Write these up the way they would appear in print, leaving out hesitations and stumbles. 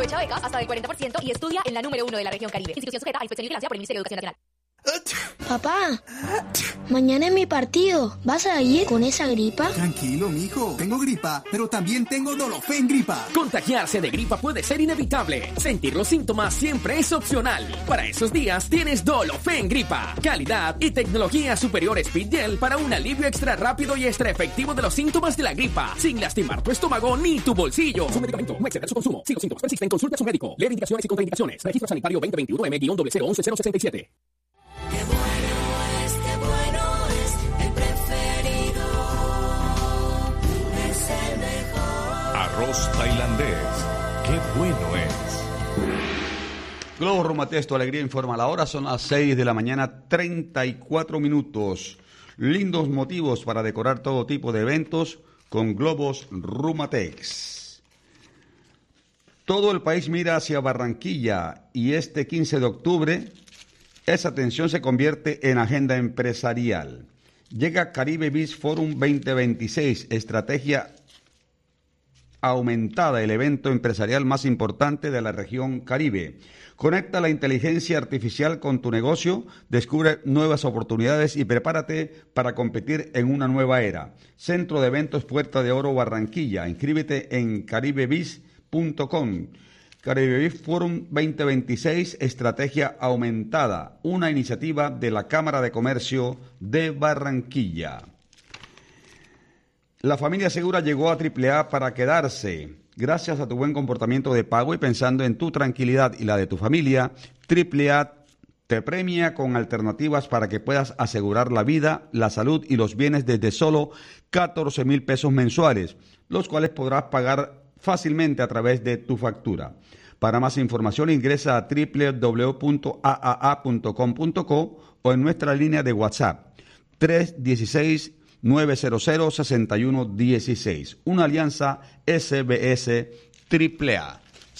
Aprovecha becas hasta del 40% y estudia en la número 1 de la región Caribe. Institución sujeta a inspección y vigilancia por el Ministerio de Educación Nacional. Papá, mañana es mi partido. ¿Vas a ir con esa gripa? Tranquilo, mijo. Tengo gripa, pero también tengo Dolofen gripa. Contagiarse de gripa puede ser inevitable. Sentir los síntomas siempre es opcional. Para esos días tienes Dolofen gripa. Calidad y tecnología superior Speed Gel para un alivio extra rápido y extra efectivo de los síntomas de la gripa, sin lastimar tu estómago ni tu bolsillo. Su medicamento, no exceder su consumo. Si los síntomas persisten, consulte a su médico. Leer indicaciones y contraindicaciones. Registro sanitario 2021-M-011-067. Qué bueno es, el preferido, es el mejor. Arroz tailandés, qué bueno es. Globo Rumatex, tu alegría informa la hora, son las 6 de la mañana, 34 minutos. Lindos motivos para decorar todo tipo de eventos con globos Rumatex. Todo el país mira hacia Barranquilla y este 15 de octubre esa atención se convierte en agenda empresarial. Llega Caribe Biz Forum 2026, estrategia aumentada, el evento empresarial más importante de la región Caribe. Conecta la inteligencia artificial con tu negocio, descubre nuevas oportunidades y prepárate para competir en una nueva era. Centro de Eventos Puerta de Oro Barranquilla. Inscríbete en caribebiz.com. Caribe Biz Forum 2026, estrategia aumentada, una iniciativa de la Cámara de Comercio de Barranquilla. La familia segura llegó a AAA para quedarse. Gracias a tu buen comportamiento de pago y pensando en tu tranquilidad y la de tu familia, AAA te premia con alternativas para que puedas asegurar la vida, la salud y los bienes desde solo 14,000 pesos mensuales, los cuales podrás pagar fácilmente a través de tu factura. Para más información ingresa a www.aaa.com.co o en nuestra línea de WhatsApp 316-900-6116. Una alianza SBS AAA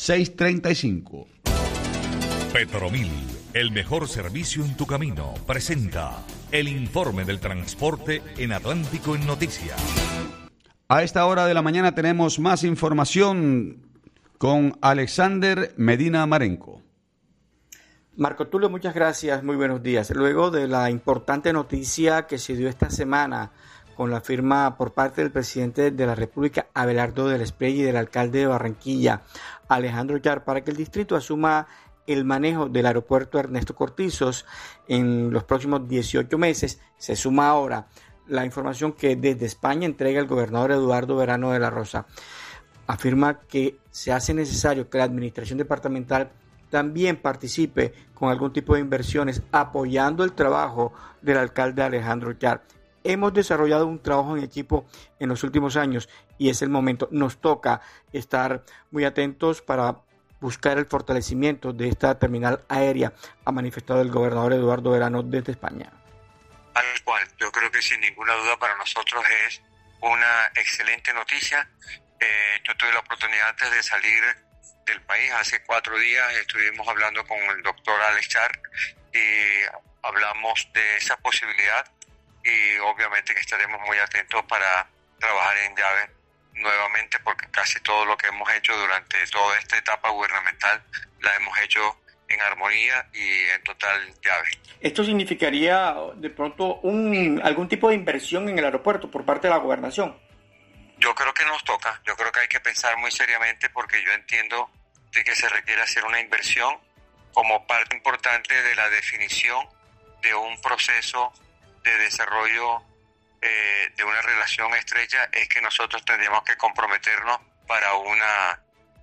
635. Petromil, el mejor servicio en tu camino, presenta el informe del transporte en Atlántico en Noticias. A esta hora de la mañana tenemos más información con Alexander Medina Marenco. Marco Tulio, muchas gracias, muy buenos días. Luego de la importante noticia que se dio esta semana con la firma por parte del presidente de la República, Abelardo del Espriella, y del alcalde de Barranquilla, Alejandro Yar, para que el distrito asuma el manejo del aeropuerto Ernesto Cortizos en los próximos 18 meses, se suma ahora la información que desde España entrega el gobernador Eduardo Verano de la Rosa. Afirma que se hace necesario que la administración departamental también participe con algún tipo de inversiones apoyando el trabajo del alcalde Alejandro Yar. Hemos desarrollado un trabajo en equipo en los últimos años y es el momento. Nos toca estar muy atentos para buscar el fortalecimiento de esta terminal aérea, ha manifestado el gobernador Eduardo Verano desde España. Al cual yo creo que sin ninguna duda para nosotros es una excelente noticia. Yo tuve la oportunidad antes de salir del país, hace 4 días estuvimos hablando con el doctor Alex Char y hablamos de esa posibilidad y obviamente que estaremos muy atentos para trabajar en llave nuevamente, porque casi todo lo que hemos hecho durante toda esta etapa gubernamental la hemos hecho en armonía y en total llave. ¿Esto significaría de pronto algún tipo de inversión en el aeropuerto por parte de la gobernación? Yo creo que nos toca, yo creo que hay que pensar muy seriamente porque yo entiendo de que se requiere hacer una inversión como parte importante de la definición de un proceso de desarrollo de una relación estrecha. Es que nosotros tendríamos que comprometernos para una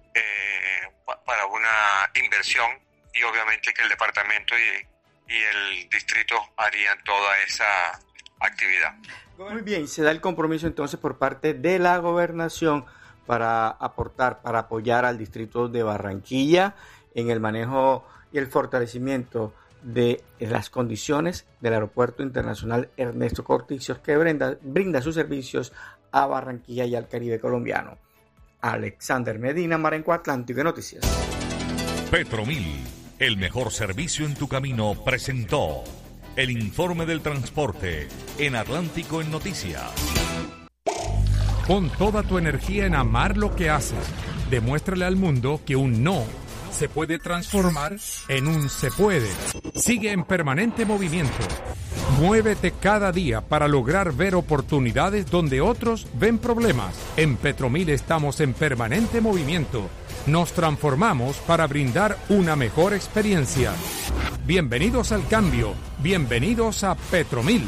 inversión y obviamente que el departamento y el distrito harían toda esa actividad. Muy bien, se da el compromiso entonces por parte de la gobernación para aportar, para apoyar al distrito de Barranquilla en el manejo y el fortalecimiento de las condiciones del Aeropuerto Internacional Ernesto Cortizos, que brinda sus servicios a Barranquilla y al Caribe colombiano. Alexander Medina, Marenco, Atlántico Noticias. Petromil, el mejor servicio en tu camino, presentó el informe del transporte en Atlántico en Noticias. Pon toda tu energía en amar lo que haces. Demuéstrale al mundo que un no se puede transformar en un se puede. Sigue en permanente movimiento. Muévete cada día para lograr ver oportunidades donde otros ven problemas. En Petromil estamos en permanente movimiento. Nos transformamos para brindar una mejor experiencia. Bienvenidos al cambio. Bienvenidos a Petromil.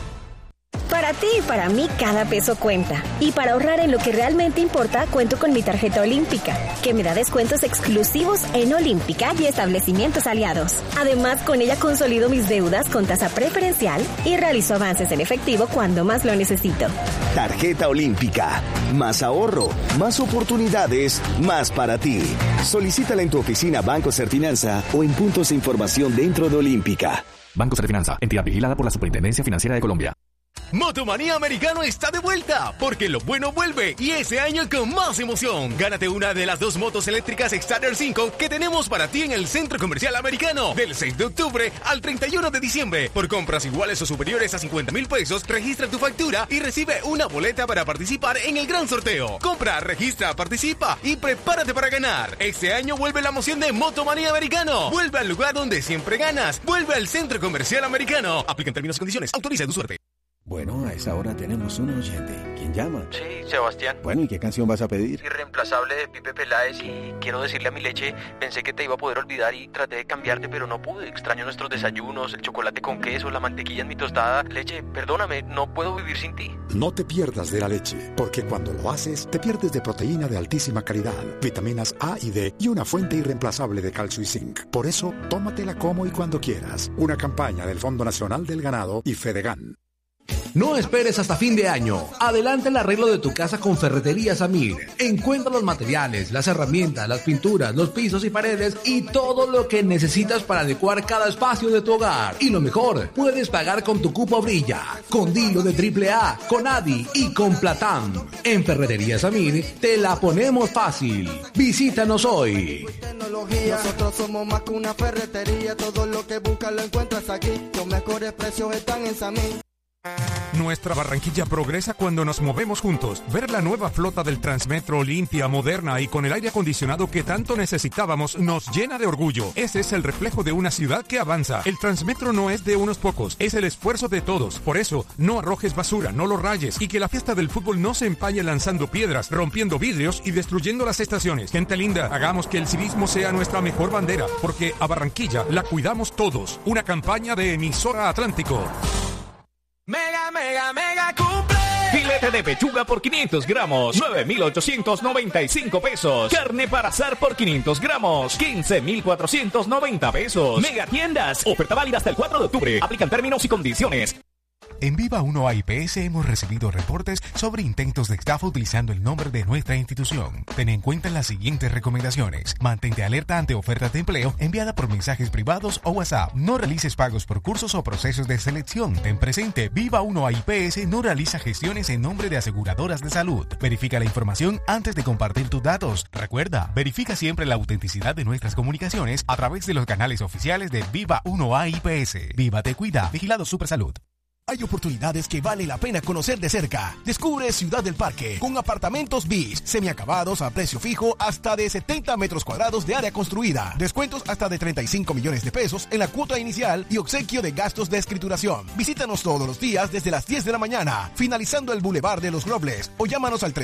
Para ti y para mí cada peso cuenta. Y para ahorrar en lo que realmente importa, cuento con mi tarjeta Olímpica, que me da descuentos exclusivos en Olímpica y establecimientos aliados. Además, con ella consolido mis deudas con tasa preferencial y realizo avances en efectivo cuando más lo necesito. Tarjeta Olímpica. Más ahorro, más oportunidades, más para ti. Solicítala en tu oficina Banco Serfinanza o en puntos de información dentro de Olímpica. Banco Serfinanza, entidad vigilada por la Superintendencia Financiera de Colombia. Motomanía Americano está de vuelta, porque lo bueno vuelve, y ese año con más emoción. Gánate una de las 2 motos eléctricas Starter 5 que tenemos para ti en el Centro Comercial Americano, del 6 de octubre al 31 de diciembre. Por compras iguales o superiores a 50,000 pesos, registra tu factura y recibe una boleta para participar en el gran sorteo. Compra, registra, participa y prepárate para ganar. Este año vuelve la emoción de Motomanía Americano. Vuelve al lugar donde siempre ganas. Vuelve al Centro Comercial Americano. Aplica en términos y condiciones. Autoriza tu suerte. Bueno, a esa hora tenemos un oyente. ¿Quién llama? Sí, Sebastián. Bueno, ¿y qué canción vas a pedir? Irreemplazable de Pipe Peláez, y quiero decirle a mi leche, pensé que te iba a poder olvidar y traté de cambiarte, pero no pude. Extraño nuestros desayunos, el chocolate con queso, la mantequilla en mi tostada. Leche, perdóname, no puedo vivir sin ti. No te pierdas de la leche, porque cuando lo haces, te pierdes de proteína de altísima calidad, vitaminas A y D y una fuente irreemplazable de calcio y zinc. Por eso, tómatela como y cuando quieras. Una campaña del Fondo Nacional del Ganado y Fedegan. No esperes hasta fin de año. Adelanta el arreglo de tu casa con Ferretería Samir. Encuentra los materiales, las herramientas, las pinturas, los pisos y paredes y todo lo que necesitas para adecuar cada espacio de tu hogar. Y lo mejor, puedes pagar con tu cupo Brilla, con Dilo de AAA, con Adi y con Platán. En Ferretería Samir te la ponemos fácil. Visítanos hoy. Nosotros somos más que una ferretería. Todo lo que buscas lo encuentras aquí. Los mejores precios están en Samir. Nuestra Barranquilla progresa cuando nos movemos juntos. Ver la nueva flota del Transmetro limpia, moderna y con el aire acondicionado que tanto necesitábamos nos llena de orgullo. Ese es el reflejo de una ciudad que avanza. El Transmetro no es de unos pocos, es el esfuerzo de todos. Por eso, no arrojes basura, no lo rayes y que la fiesta del fútbol no se empañe lanzando piedras, rompiendo vidrios y destruyendo las estaciones. Gente linda, hagamos que el civismo sea nuestra mejor bandera, porque a Barranquilla la cuidamos todos. Una campaña de Emisora Atlántico. Mega, mega, mega cumple. Filete de pechuga por 500 gramos, 9,895 pesos. Carne para asar por 500 gramos, 15,490 pesos. Mega tiendas, oferta válida hasta el 4 de octubre. Aplican términos y condiciones. En Viva 1 AIPS hemos recibido reportes sobre intentos de estafa utilizando el nombre de nuestra institución. Ten en cuenta las siguientes recomendaciones. Mantente alerta ante ofertas de empleo enviada por mensajes privados o WhatsApp. No realices pagos por cursos o procesos de selección. Ten presente, Viva 1 AIPS no realiza gestiones en nombre de aseguradoras de salud. Verifica la información antes de compartir tus datos. Recuerda, verifica siempre la autenticidad de nuestras comunicaciones a través de los canales oficiales de Viva 1 AIPS. Viva te cuida. Vigilado Supersalud. Hay oportunidades que vale la pena conocer de cerca. Descubre Ciudad del Parque con apartamentos BIS, semiacabados a precio fijo hasta de 70 metros cuadrados de área construida. Descuentos hasta de 35 millones de pesos en la cuota inicial y obsequio de gastos de escrituración. Visítanos todos los días desde las 10 de la mañana, finalizando el Boulevard de los Robles, o llámanos al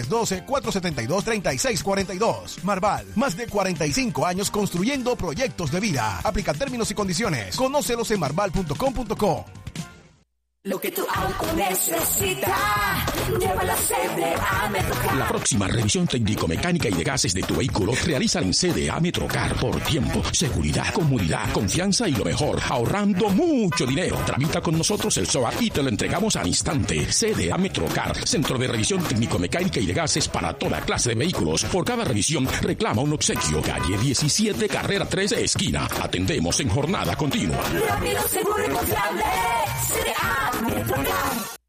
312-472-3642. Marval, más de 45 años construyendo proyectos de vida. Aplica términos y condiciones. Conócelos en marval.com.co. Lo que tu auto necesita, llévala a CDA Metrocar. La próxima revisión técnico-mecánica y de gases de tu vehículo realiza en CDA Metrocar por tiempo, seguridad, comodidad, confianza y lo mejor, ahorrando mucho dinero. Tramita con nosotros el SOAT y te lo entregamos al instante. CDA Metrocar, centro de revisión técnico-mecánica y de gases para toda clase de vehículos. Por cada revisión reclama un obsequio. Calle 17, carrera 13, esquina. Atendemos en jornada continua. Rápido, seguro y confiable. CDA Metrocar.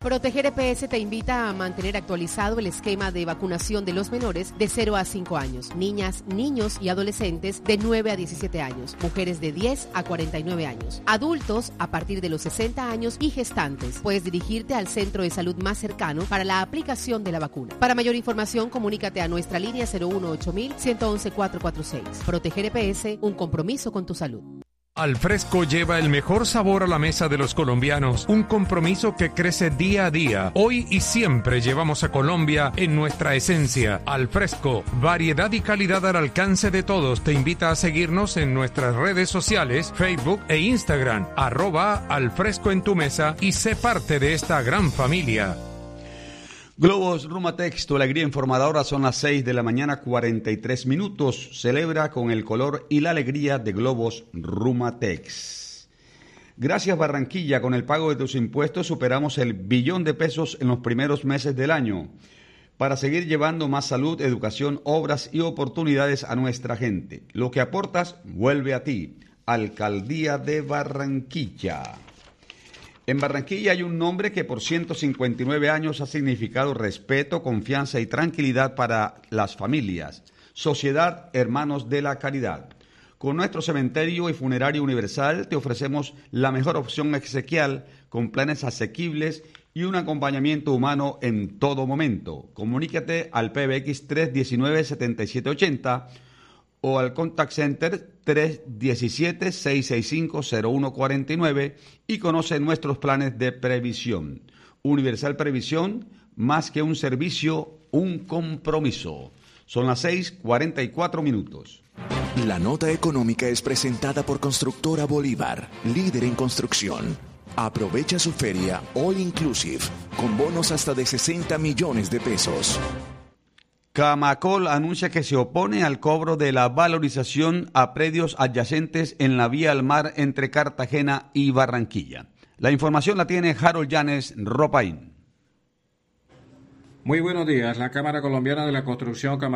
Proteger EPS te invita a mantener actualizado el esquema de vacunación de los menores de 0 a 5 años, niñas, niños y adolescentes de 9 a 17 años, mujeres de 10 a 49 años, adultos a partir de los 60 años y gestantes. Puedes dirigirte al centro de salud más cercano para la aplicación de la vacuna. Para mayor información, comunícate a nuestra línea 018-111-446. Proteger EPS, un compromiso con tu salud. Alfresco lleva el mejor sabor a la mesa de los colombianos, un compromiso que crece día a día. Hoy y siempre llevamos a Colombia en nuestra esencia. Alfresco, variedad y calidad al alcance de todos. Te invita a seguirnos en nuestras redes sociales, Facebook e Instagram, @Alfresco en tu mesa, y sé parte de esta gran familia. Globos Rumatex, tu alegría informadora, son las 6 de la mañana, 43 minutos. Celebra con el color y la alegría de Globos Rumatex. Gracias Barranquilla, con el pago de tus impuestos superamos el billón de pesos en los primeros meses del año, para seguir llevando más salud, educación, obras y oportunidades a nuestra gente. Lo que aportas vuelve a ti. Alcaldía de Barranquilla. En Barranquilla hay un nombre que por 159 años ha significado respeto, confianza y tranquilidad para las familias. Sociedad Hermanos de la Caridad. Con nuestro cementerio y funerario universal te ofrecemos la mejor opción exequial, con planes asequibles y un acompañamiento humano en todo momento. Comunícate al PBX 319-7780 o al Contact Center 317-665-0149 y conoce nuestros planes de previsión. Universal Previsión, más que un servicio, un compromiso. Son las 6:44 minutos. La nota económica es presentada por Constructora Bolívar, líder en construcción. Aprovecha su feria All Inclusive, con bonos hasta de 60 millones de pesos. Camacol anuncia que se opone al cobro de la valorización a predios adyacentes en la vía al mar entre Cartagena y Barranquilla. La información la tiene Harold Llanes Ropaín. Muy buenos días. La Cámara Colombiana de la Construcción